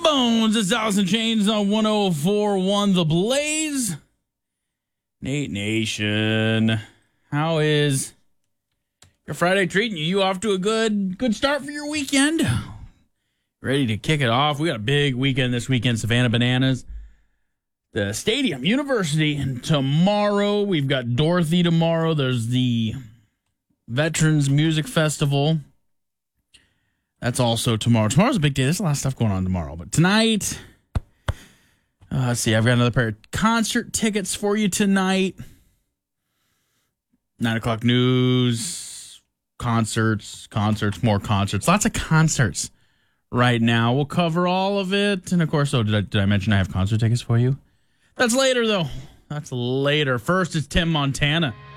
Bones, it's Alice in Chains on 104.1 The Blaze. Nate Nation, how is your Friday treating you? You off to a good start for your weekend? Ready to kick it off? We got a big weekend this weekend. Savannah Bananas, the Stadium University, and tomorrow we've got Dorothy tomorrow. There's the Veterans Music Festival. That's also tomorrow. Tomorrow's a big day. There's a lot of stuff going on tomorrow. But tonight, let's see. I've got another pair of concert tickets for you tonight. 9 o'clock news, concerts, more concerts. Lots of concerts right now. We'll cover all of it. And, of course, did I mention I have concert tickets for you? That's later, though. That's later. First, it's Tim Montana.